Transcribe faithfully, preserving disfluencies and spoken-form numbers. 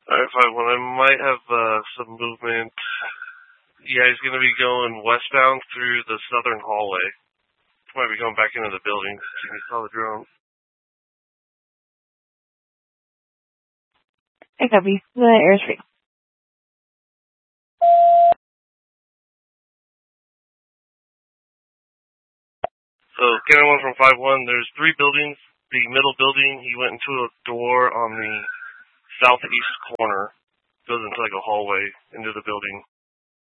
Alright, five one. I might have uh, some movement. Yeah, he's going to be going westbound through the southern hallway. Might be going back into the building. He saw the drone. I copy. The airspace. So, Cannon one from five one, there's three buildings. The middle building, he went into a door on the southeast corner. Goes into like a hallway into the building.